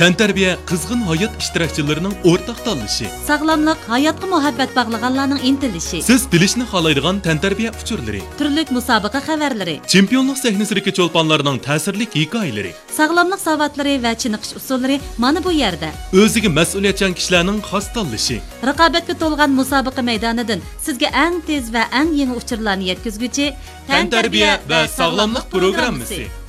Tantarbiya qizg'in hayot ishtirokchilarining o'rtaq tanlashi. Sog'lomlik hayotga muhabbat bog'laganlarning intilishi. Siz bilishni xohlaydigan tantarbiya uchurlari. Turlik musobaqa xabarlari. Chempionlik sahnasidagi cho'lponlarning ta'sirli hikoyalari. Sog'lomlik savotlari va chiniqish usullari mana bu yerda. O'ziga mas'uliyatchan kishilarning xos tanlashi. Raqobatga to'lgan musobaqa maydonidan sizga eng tez va eng yangi uchurlarni yetkazguchi Tantarbiya va sog'lomlik programmasi.